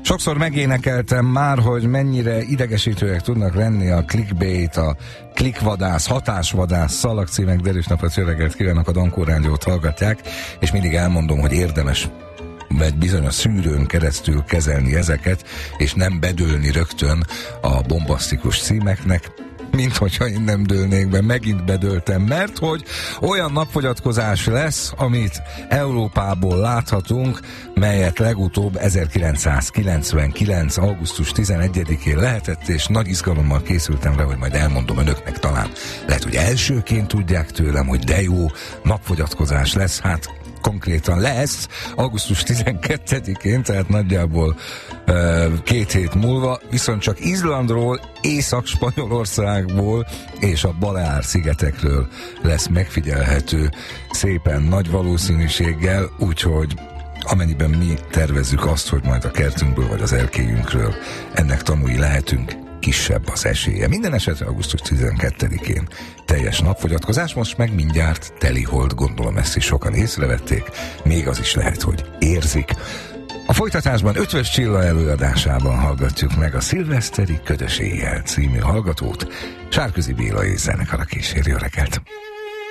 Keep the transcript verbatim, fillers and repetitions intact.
Sokszor megénekeltem már, hogy mennyire idegesítőek tudnak lenni a clickbait, a klikkvadász, hatásvadász szalagcímek. Derűs napot, jó reggelt kívánok, a Dankó Rádiót hallgatják, és mindig elmondom, hogy érdemes egy bizonyos szűrőn keresztül kezelni ezeket, és nem bedőlni rögtön a bombasztikus címeknek, mint hogyha én nem dőlnék be. Megint bedőltem, mert hogy olyan napfogyatkozás lesz, amit Európából láthatunk, melyet legutóbb ezerkilencszázkilencvenkilenc. augusztus tizenegyedikén lehetett, és nagy izgalommal készültem rá, hogy majd elmondom önöknek, talán lehet, hogy elsőként tudják tőlem, hogy de jó napfogyatkozás lesz. Hát konkrétan lesz augusztus tizenkettedikén, tehát nagyjából uh, két hét múlva, viszont csak Izlandról, Észak-Spanyolországból és a Baleár-szigetekről lesz megfigyelhető szépen nagy valószínűséggel, úgyhogy amennyiben mi tervezzük azt, hogy majd a kertünkből vagy az erkélyünkről ennek tanúi lehetünk, kisebb az esélye. Minden esetre augusztus tizenkettedikén teljes napfogyatkozás, most meg mindjárt telihold, gondolom ezt is sokan észrevették, még az is lehet, hogy érzik. A folytatásban Ötvös Csilla előadásában hallgatjuk meg a Szilveszteri Ködös éjjel című hallgatót, Sárközi Béla és zenekara kíséri. Jó reggelt!